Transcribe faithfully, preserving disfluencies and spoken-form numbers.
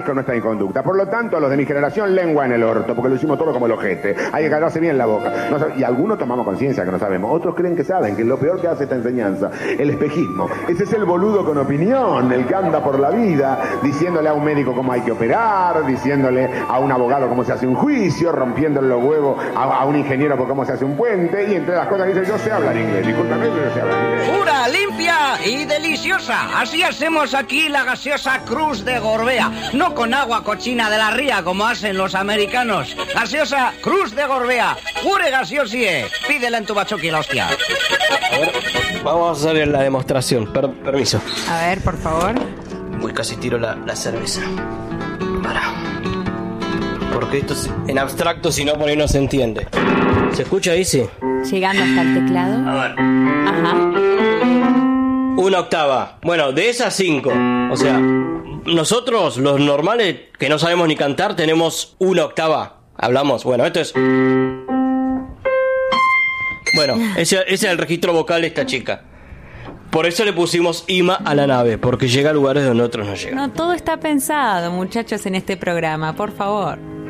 con nuestra inconducta. Por lo tanto, los de mi generación, lengua en el orto, porque lo hicimos todo como el ojete. Hay que callarse bien la boca. No sabe, y algunos tomamos conciencia que no sabemos. Otros creen que saben, que es lo peor que hace esta enseñanza. El espejismo. Ese es el boludo con opinión, el que anda por la vida diciéndole a un médico cómo hay que operar, diciéndole a un abogado cómo se hace un juicio, rompiéndole los huevos a, a un ingeniero por cómo se hace un puente, y entre las cosas que dice, yo sé hablar inglés. Discúlpame, pero yo sé hablar inglés. Pura, limpia y deliciosa. Así hacemos aquí la gaseosa Cruz de Gorbea. No con agua cochina de la ría como hacen los americanos. Gaseosa Cruz de Gorbea. Pure gaseosie. Pídela en tu bachoqui, la hostia. A ver, vamos a hacer la demostración. Per- permiso. A ver, por favor. Uy, casi tiro la, la cerveza. Para. Porque esto es en abstracto, si no por ahí no se entiende. ¿Se escucha ahí? Sí. Llegando hasta el teclado. A ver. Ajá. Una octava. Bueno, de esas cinco. O sea, nosotros, los normales, que no sabemos ni cantar, tenemos una octava. Hablamos. Bueno, esto es... Bueno, ese, ese es el registro vocal de esta chica. Por eso le pusimos Ima a la nave, porque llega a lugares donde otros no llegan. No, todo está pensado, muchachos, en este programa, por favor.